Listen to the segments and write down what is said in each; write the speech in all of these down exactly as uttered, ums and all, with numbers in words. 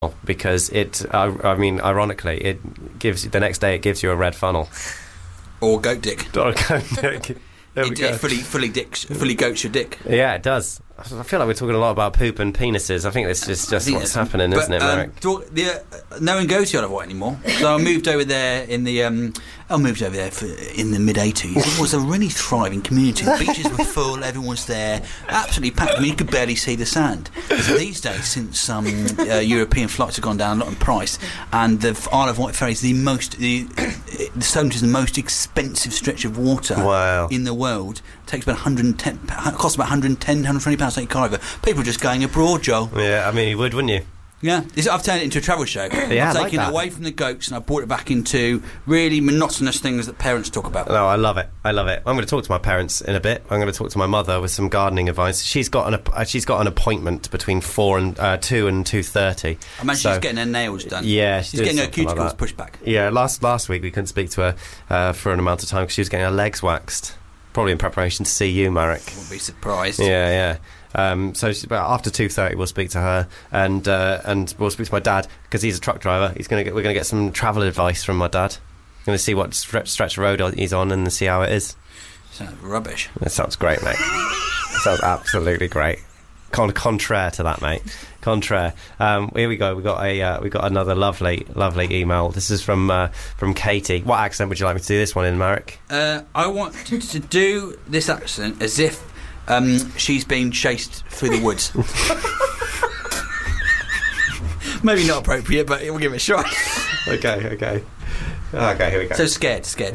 because it, uh, I mean, ironically, it gives the next day it gives you a red funnel. Or goat dick. Or goat dick. There we it, go. it fully, fully, dick, fully goats your dick. Yeah, it does. I feel like we're talking a lot about poop and penises. I think this is just what's happening, but, isn't it, um, Marek? do, the, uh, no one goes to Isle of Wight anymore. So I moved over there in the. Um, I moved over there for, in the mid eighties. It was a really thriving community. The beaches were full. Everyone was there, absolutely packed. I mean, you could barely see the sand. So these days, since some uh, European flights have gone down a lot in price, and the Isle of Wight ferry is the most, the, the Solent is the most expensive stretch of water wow. in the world. It takes about one hundred ten, costs about one hundred ten, one hundred twenty pounds to take a car over. People are just going abroad, Joel. Yeah, I mean, you would, wouldn't you? Yeah, this, I've turned it into a travel show. Yeah, I've I taken like it away from the goats and I brought it back into really monotonous things that parents talk about. No, I love it. I love it. I'm going to talk to my parents in a bit. I'm going to talk to my mother with some gardening advice. She's got an uh, she's got an appointment between four and uh, two and two thirty. I imagine so, she's getting her nails done. Yeah, she's getting her cuticles like pushed back. Yeah, last last week we couldn't speak to her uh, for an amount of time because she was getting her legs waxed, probably in preparation to see you, Marek. Wouldn't be surprised. Yeah, yeah. Um, so after two thirty, we'll speak to her, and uh, and we'll speak to my dad because he's a truck driver. He's gonna get, we're gonna get some travel advice from my dad. Going to see what stretch, stretch of road he's on and see how it is. Sounds rubbish. That sounds great, mate. Sounds absolutely great. Con- contraire to that, mate. Contraire. Um, here we go. We got a uh, we got another lovely, lovely email. This is from uh, from Katie. What accent would you like me to do this one in, Marek? Uh, I want to, to do this accent as if. Um, she's being chased through the woods. Maybe not appropriate, but we'll give it a shot. Okay, okay. Okay, here we go. So scared, scared.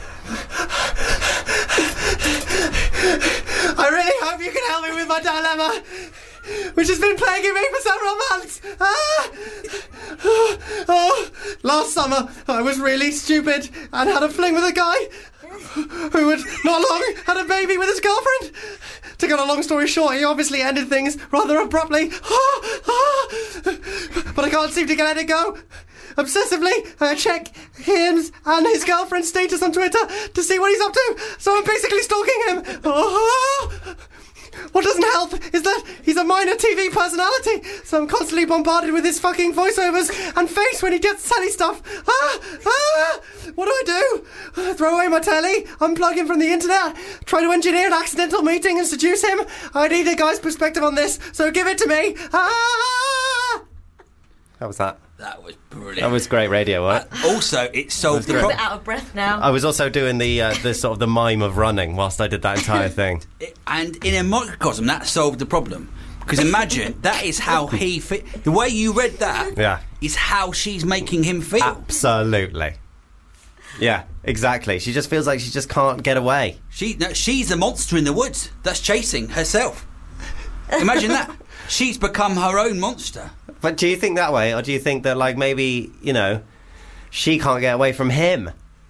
I really hope you can help me with my dilemma, which has been plaguing me for several months. Ah! Oh, oh, last summer, I was really stupid and had a fling with a guy who had not long had a baby with his girlfriend. To cut a long story short, he obviously ended things rather abruptly. Ah, ah, but I can't seem to let it go. Obsessively, I check him and his girlfriend's status on Twitter to see what he's up to. So I'm basically stalking him. Oh, what doesn't help is that he's a minor T V personality, so I'm constantly bombarded with his fucking voiceovers and face when he gets silly stuff. Ah, ah, what do I do? Uh, throw away my telly, unplug him from the internet, try to engineer an accidental meeting and seduce him? I need a guy's perspective on this, so give it to me. Ah! How was that? That was brilliant. That was great radio, right? Uh, also, it solved the I'm a problem. bit out of breath now. I was also doing the uh, the sort of the mime of running whilst I did that entire thing. And in a microcosm, that solved the problem. Because imagine, that is how he fit. The way you read that Yeah. is how she's making him feel. Absolutely. Yeah, exactly. She just feels like she just can't get away. She, no, she's a monster in the woods that's chasing herself. Imagine that. She's become her own monster. But do you think that way, or do you think that, like, maybe, you know, she can't get away from him?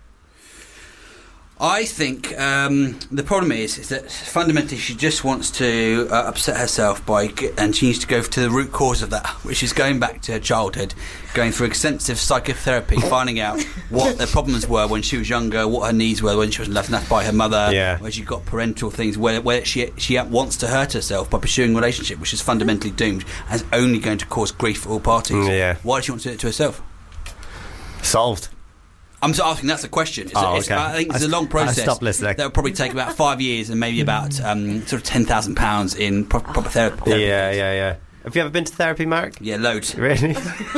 I think um, the problem is, is that fundamentally she just wants to uh, upset herself by, g- and she needs to go to the root cause of that, which is going back to her childhood, going through extensive psychotherapy, finding out what the problems were when she was younger, what her needs were when she was left enough by her mother, yeah. where she got parental things, where, where she she wants to hurt herself by pursuing a relationship which is fundamentally doomed and is only going to cause grief for all parties. Yeah. Why does she want to do it to herself? Solved. I'm just asking, that's a question. It's, Oh, it's, okay. I think it's I a long st- process. I stopped listening. That will probably take about five years and maybe about um, sort of ten thousand pounds in pro- proper therapy. Yeah, yeah, yeah. Have you ever been to therapy, Marek? Yeah, loads. Really?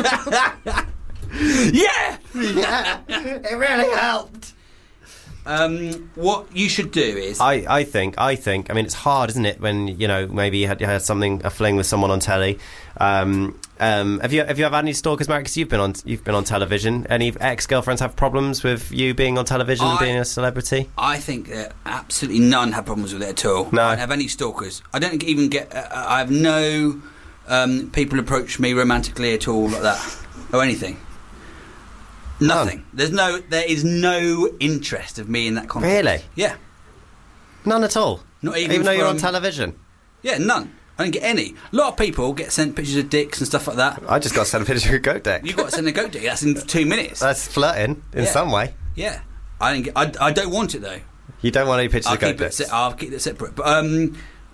Yeah! Yeah, it really helped. Um, what you should do is... I, I think, I think, I mean, it's hard, isn't it, when, you know, maybe you had, you had something, a fling with someone on telly. Um, um, have you have you ever had any stalkers, Marek? 'Cause you've been on you've been on television. Any ex-girlfriends have problems with you being on television I, and being a celebrity? I think that absolutely none have problems with it at all. No. I don't have any stalkers. I don't even get... Uh, I have no um, people approach me romantically at all like that. Or anything. Nothing. None. There's no... There is no interest of me in that context. Really? Yeah. None at all? Not even Even though you're on from- television? Yeah, none. I don't get any. A lot of people get sent pictures of dicks and stuff like that. I just got sent a picture of a goat dick. You've got to send a goat dick. That's in two minutes. That's flirting in Yeah. some way. Yeah. I, didn't get, I, I don't want it, though. You don't want any pictures I'll of goat keep, it dicks? se- I'll keep it separate. But um,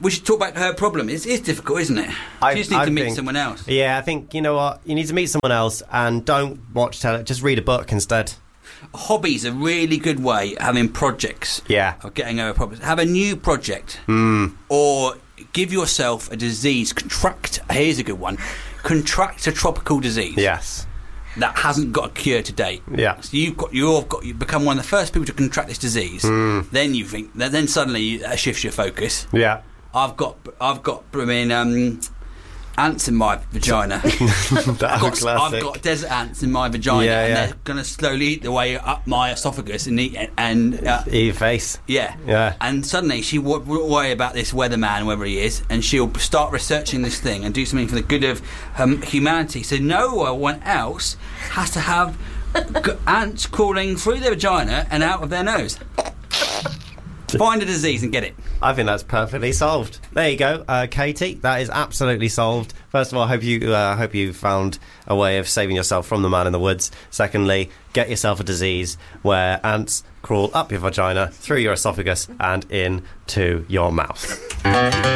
we should talk about her problem. It's, it's difficult, isn't it? I, you just need I to meet think, someone else. Yeah, I think, you know what? You need to meet someone else and don't watch tele. Just read a book instead. Hobbies a really good way of having projects. Yeah. Of getting over problems. Have a new project. Mm. Or give yourself a disease. Contract. Here's a good one. Contract a tropical disease. Yes. That hasn't got a cure to date. Yeah. So you've got you've got you become one of the first people to contract this disease. Mm. Then you think then suddenly that shifts your focus. Yeah. I've got I've got I mean um, ants in my vagina. I've, got, I've got desert ants in my vagina, Yeah, and yeah. they're going to slowly eat their way up my esophagus and eat and uh, Eat your face. yeah. Yeah. And suddenly she won't worry about this weatherman, whoever he is, and she'll start researching this thing and do something for the good of um, humanity. So no one else has to have g- ants crawling through their vagina and out of their nose. Find a disease and get it. I think that's perfectly solved. There you go, uh, Katie. That is absolutely solved. First of all, I hope you uh, hope you found a way of saving yourself from the man in the woods. Secondly, get yourself a disease where ants crawl up your vagina, through your esophagus, and into your mouth.